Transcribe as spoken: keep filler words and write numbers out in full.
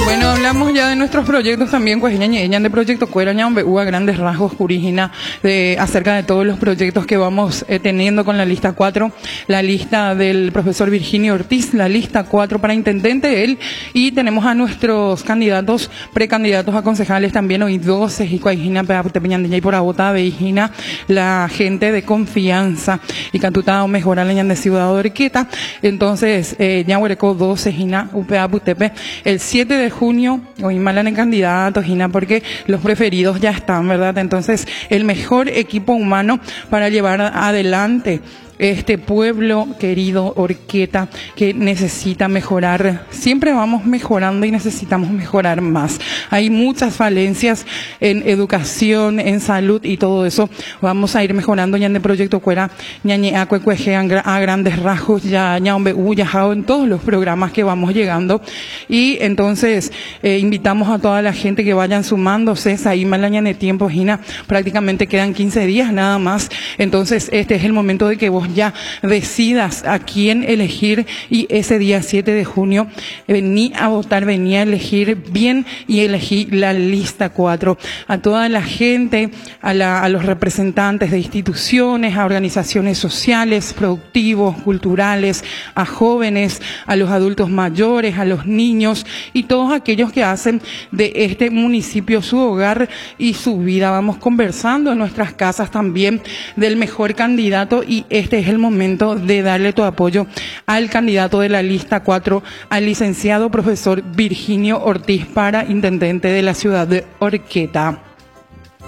Bueno, hablamos ya de nuestros proyectos también, pues ella de proyecto Cuera, hubo a grandes rasgos, Curijina, de, acerca de todos los proyectos que vamos eh, teniendo con la lista cuatro, la lista del profesor Virginio Ortiz, la lista cuatro para intendente, él, y tenemos a nuestros candidatos, precandidatos a concejales también, hoy doce, y Cuajina, y por Abota, Vejina, la gente de confianza, y Cantutado, mejorar la de Ciudad de Orqueta, entonces, eh, Ñahuereco doce, Jina, U P A Putepe, el siete de junio, hoy malan en candidatos, Gina, porque los preferidos ya están, ¿verdad? Entonces, el mejor equipo humano para llevar adelante este pueblo querido Orqueta que necesita mejorar. Siempre vamos mejorando y necesitamos mejorar más. Hay muchas falencias en educación, en salud y todo eso. Vamos a ir mejorando ya en el proyecto Cuera, ñañe a cuecueje a grandes rasgos, ya ñaombe uyajao en todos los programas que vamos llegando. Y entonces eh, invitamos a toda la gente que vayan sumándose. Ahí malaña de tiempo, Gina, prácticamente quedan quince días nada más. Entonces este es el momento de que vos ya decidas a quién elegir y ese día siete de junio vení a votar, vení a elegir bien y elegí la lista cuatro. A toda la gente, a, la, a los representantes de instituciones, a organizaciones sociales, productivos, culturales, a jóvenes, a los adultos mayores, a los niños y todos aquellos que hacen de este municipio su hogar y su vida. Vamos conversando en nuestras casas también del mejor candidato y este es el momento de darle tu apoyo al candidato de la lista cuatro, al licenciado profesor Virginio Ortiz para intendente de la ciudad de Orqueta.